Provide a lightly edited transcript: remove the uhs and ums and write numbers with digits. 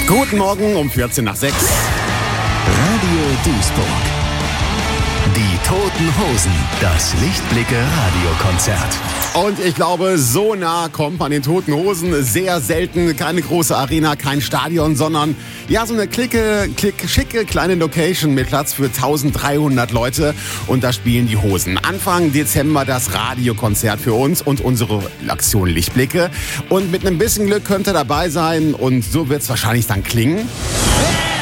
Guten Morgen um 14 nach 6. Radio Duisburg. Die Toten Hosen, das Lichtblicke-Radiokonzert. Und ich glaube, so nah kommt man den Toten Hosen sehr selten. Keine große Arena, kein Stadion, sondern ja, so eine schicke kleine Location mit Platz für 1300 Leute. Und da spielen die Hosen. Anfang Dezember das Radiokonzert für uns und unsere Aktion Lichtblicke. Und mit einem bisschen Glück könnt ihr dabei sein und so wird es wahrscheinlich dann klingen.